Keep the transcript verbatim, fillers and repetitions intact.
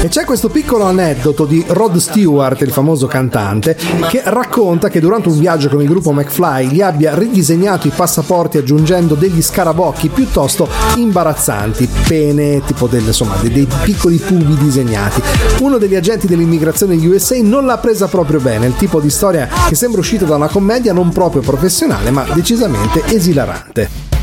E c'è questo piccolo aneddoto di Rod Stewart, il famoso cantante, che racconta che durante un viaggio con il gruppo McFly gli abbia ridisegnato i passaporti aggiungendo degli scarabocchi piuttosto imbarazzanti, pene tipo del, insomma, dei, dei piccoli pubi disegnati. Uno degli agenti dell'immigrazione U S A non l'ha presa proprio bene, il tipo di storia che sembra uscita da una commedia non proprio professionale ma decisamente esilarante.